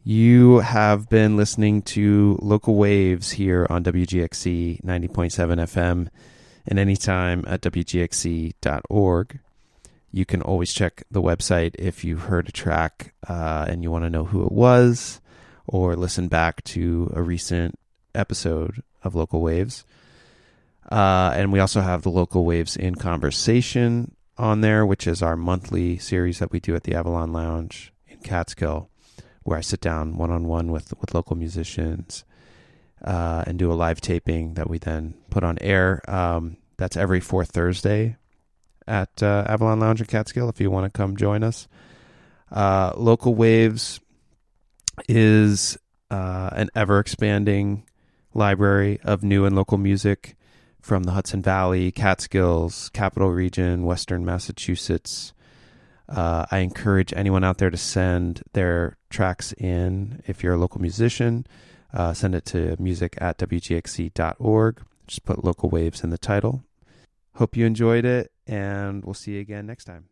You have been listening to Local Waves here on WGXC 90.7 FM and anytime at WGXC.org. You can always check the website if you heard a track and you want to know who it was, or listen back to a recent episode of Local Waves. And we also have the Local Waves in Conversation on there, which is our monthly series that we do at the Avalon Lounge in Catskill, where I sit down one-on-one with local musicians and do a live taping that we then put on air. That's every fourth Thursday at Avalon Lounge in Catskill, if you want to come join us. Local Waves is an ever-expanding library of new and local music from the Hudson Valley, Catskills, Capital Region, Western Massachusetts. I encourage anyone out there to send their tracks in. If you're a local musician, send it to music@wgxc.org. Just put Local Waves in the title. Hope you enjoyed it, and we'll see you again next time.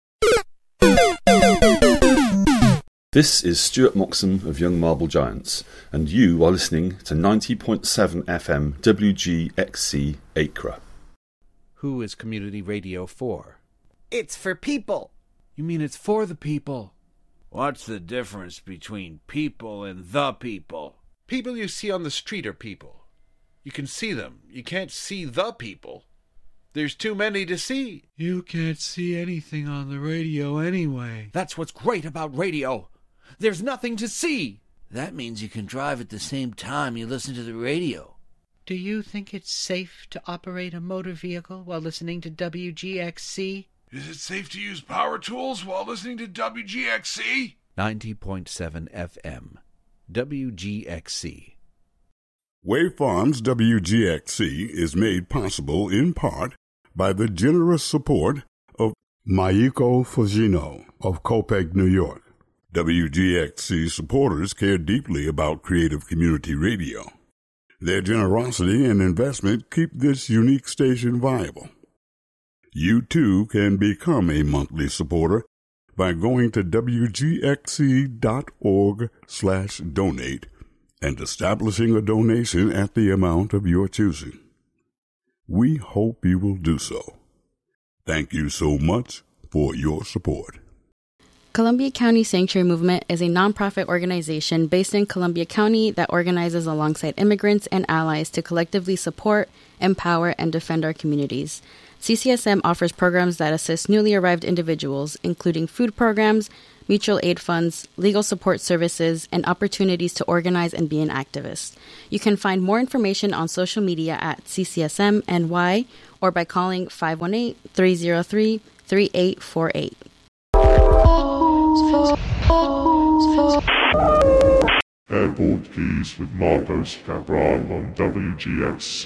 This is Stuart Moxon of Young Marble Giants, and you are listening to 90.7 FM WGXC Acre. Who is community radio for? It's for people. You mean it's for the people? What's the difference between people and the people? People you see on the street are people. You can see them. You can't see the people. There's too many to see. You can't see anything on the radio anyway. That's what's great about radio. There's nothing to see. That means you can drive at the same time you listen to the radio. Do you think it's safe to operate a motor vehicle while listening to WGXC? Is it safe to use power tools while listening to WGXC? 90.7 FM, WGXC. Wave Farms WGXC is made possible in part by the generous support of Mayuko Fujino of Copeg, New York. WGXC supporters care deeply about creative community radio. Their generosity and investment keep this unique station viable. You too can become a monthly supporter by going to wgxc.org/donate and establishing a donation at the amount of your choosing. We hope you will do so. Thank you so much for your support. Columbia County Sanctuary Movement is a nonprofit organization based in Columbia County that organizes alongside immigrants and allies to collectively support, empower, and defend our communities. CCSM offers programs that assist newly arrived individuals, including food programs, mutual aid funds, legal support services, and opportunities to organize and be an activist. You can find more information on social media at CCSMNY or by calling 518-303-3848. Airport Keys with Marcos Cabral on WGXC.